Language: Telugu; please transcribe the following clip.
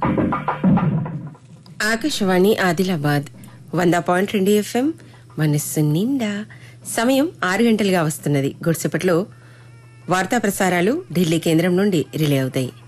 ఆకాశవాణి ఆదిలాబాద్ 100.2 FM మనస్సు నిండా. సమయం 6 గంటలుగా వస్తున్నది. గుడిసెపట్లో వార్తా ప్రసారాలు ఢిల్లీ కేంద్రం నుండి రిలే అవుతాయి.